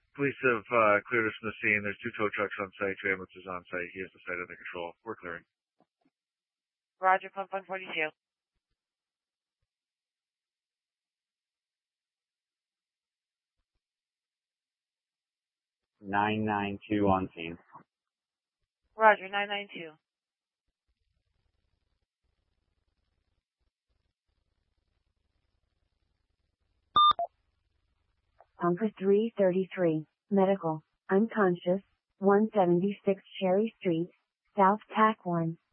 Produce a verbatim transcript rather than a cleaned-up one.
Police have uh, cleared us from the scene. There's two tow trucks on site, two ambulances on site. He has the site under control. We're clearing. Roger, pump one forty-two. nine nine two on scene. Roger, nine nine two. Pumper three thirty-three, medical, unconscious, one seventy-six Cherry Street, South Tack one.